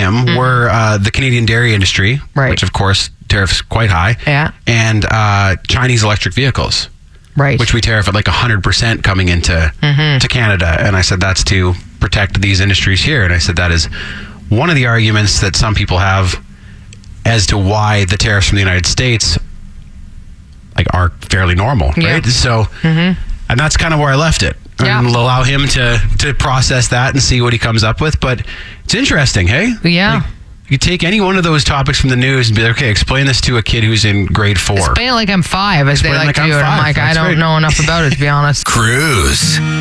him were the Canadian dairy industry, Right. which of course tariffs quite high, and Chinese electric vehicles, Right. which we tariff at like 100% coming into to Canada. And I said that's to protect these industries here. And I said that is one of the arguments that some people have as to why the tariffs from the United States are fairly normal, right? So, and that's kind of where I left it. And allow him to process that and see what he comes up with. But it's interesting, hey? Yeah. You take any one of those topics from the news and be like, okay, explain this to a kid who's in grade 4. Explain it like I'm 5, as they Explain like like to I'm do it. I'm 5. like, I That's don't right. know enough about it, to be honest. Cruise.